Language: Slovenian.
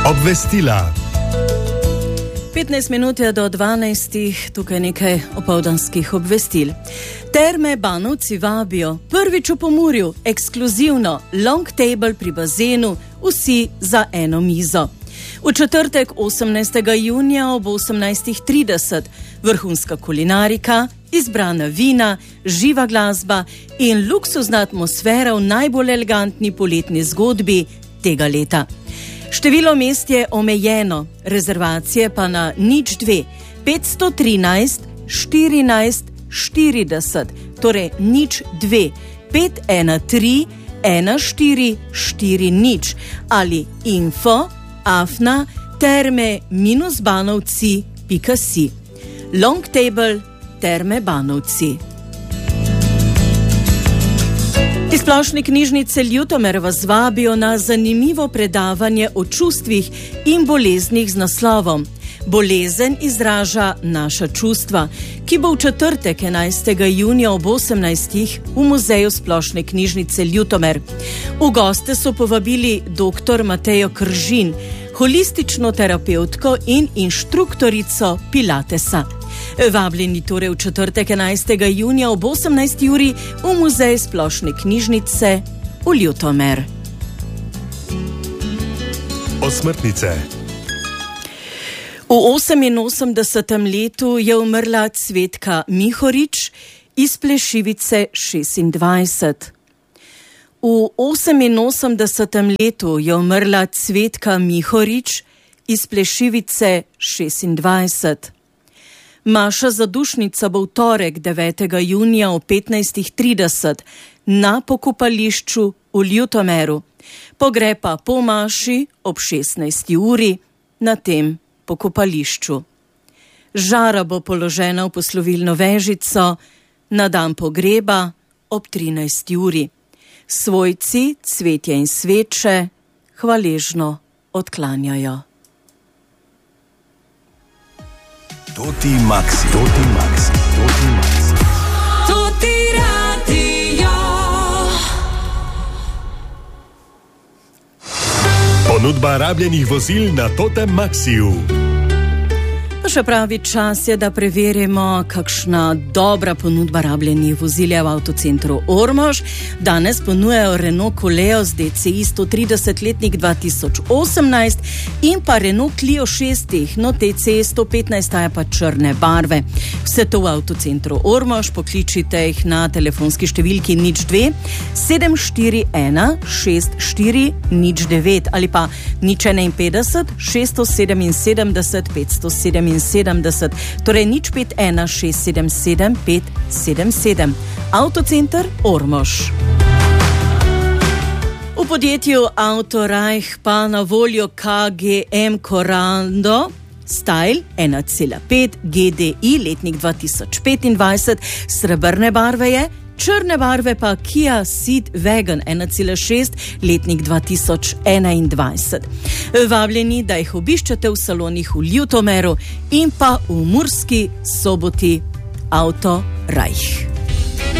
Obvestila. 15 minut je do 12, tukaj nekaj opoldanskih obvestil. Terme Banovci vabijo, prvič v Pomurju, ekskluzivno, long table pri bazenu, vsi za eno mizo. V četrtek 18. junija ob 18.30 vrhunska kulinarika, izbrana vina, živa glasba in luksuzna atmosfera v najbolj elegantni poletni zgodbi tega leta. Število mest je omejeno, rezervacije pa na 02 513 14 40, torej 02 513 1440 ali info@terme-banovci.si. Long table Terme Banovci. Iz Splošne knjižnice Ljutomer vas vabijo na zanimivo predavanje o čustvih in boleznih z naslovom Bolezen izraža naša čustva, ki bo v četrtek 11. junija ob 18. v muzeju Splošne knjižnice Ljutomer. V goste so povabili dr. Matejo Kržin, holistično terapevtko in inštruktorico Pilatesa. Vabljeni torej v četrtek 11. junija ob 18. uri v muzej Splošne knjižnice v Ljutomer. Osmrtnice. V 88. letu je umrla Cvetka Mihorič iz Plešivice 26. V 88. letu je umrla Cvetka Mihorič iz Plešivice 26. Maša zadušnica bo v torek 9. junija o 15.30 na pokopališču v Ljutomeru. Pogreb pa po maši ob 16. uri na tem pokopališču. Žara bo položena v poslovilno vežico na dan pogreba ob 13. uri. Svojci cvetje in sveče hvaležno odklanjajo. Toti Maxi, Toti Maxi, Toti Maxi. Toti Radio. Ponudba rabljenih vozil na Totem Maxiju. Pa še pravi čas je, da preverimo, kakšna dobra ponudba rabljenih vozil je v avtocentru Ormož. Danes ponujajo Renault Coleo z DCI 130-letnik 2018 in pa Renault Clio 6, no TCI 115 je pa črne barve. Vse to v avtocentru Ormož, pokličite jih na telefonski številki 02 741 6409 ali pa 051 677 577. Torej 051 677 577. Avtocenter Ormož. V podjetju Autorajh pa na voljo KGM Corando Style 1.5 GDI letnik 2025, srebrne barve je, črne barve pa Kia Ceed Wagon 1.6 letnik 2021. Vabljeni, da jih obiščete v salonih v Ljutomeru in pa v Murski Soboti Autorajh.